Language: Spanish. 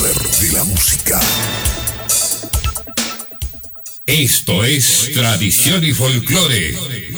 poder de la música. Esto es Tradición y Folclore.